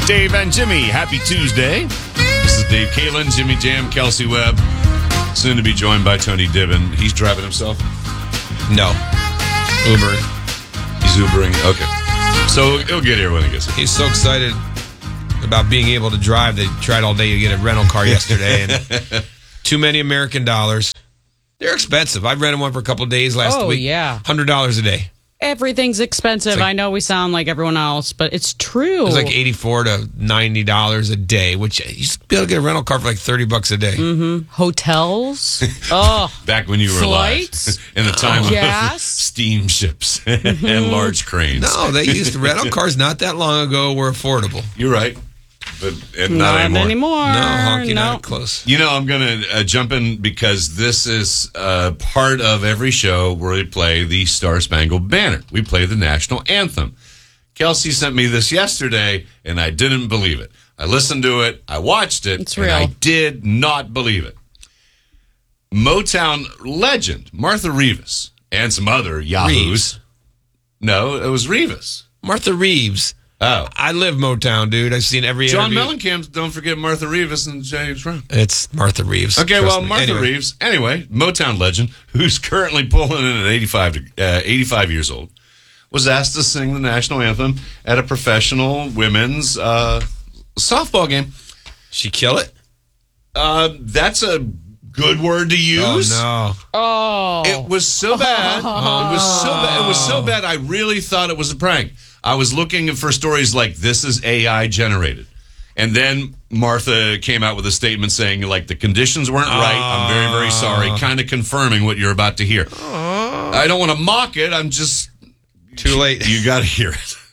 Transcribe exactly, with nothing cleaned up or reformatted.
Dave and Jimmy, happy Tuesday. This is Dave Kalen, Jimmy Jam, Kelsey Webb. Soon to be joined by Tony Dibbin. He's driving himself? No. Ubering. He's Ubering? Okay. So he'll get here when he gets here. He's so excited about being able to drive. They tried all day to get a rental car yesterday, and too many American dollars. They're expensive. I rented one for a couple of days last Oh, week. yeah. one hundred dollars a day. Everything's expensive. It's like- I know we sound like everyone else, but it's true. It was like eighty-four to ninety dollars a day, which you used to be able to get a rental car for like thirty bucks a day. Mm-hmm. Hotels. Oh, Back when you were Flights? alive. In the time of Gas? steamships and large cranes. No, they used to rental cars not that long ago were affordable. You're right. But and not, not anymore. anymore. No, honky, no. not close. You know, I'm going to uh, jump in because this is uh, part of every show where we play the Star Spangled Banner. We play the national anthem. Kelsey sent me this yesterday, and I didn't believe it. I listened to it, I watched it, It's and real. I did not believe it. Motown legend Martha Reeves and some other yahoos. Reeves. No, it was Reeves. Martha Reeves. Oh. I live Motown, dude. I've seen every John interview. Mellencamp, don't forget Martha Reeves and James Brown. It's Martha Reeves. Okay, Trust well, me. Martha Anyway. Reeves, anyway, Motown legend, who's currently pulling in at eighty-five, to, uh, eighty-five years old, was asked to sing the national anthem at a professional women's uh, softball game. She kill it? Uh, that's a good word to use. Oh, no. Oh. It was so bad. It was so bad. It was so bad. I really thought it was a prank. I was looking for stories like this is A I generated. And then Martha came out with a statement saying, like, the conditions weren't right. I'm very, very sorry. Kind of confirming what you're about to hear. I don't want to mock it. I'm just... Too late. You got to hear it.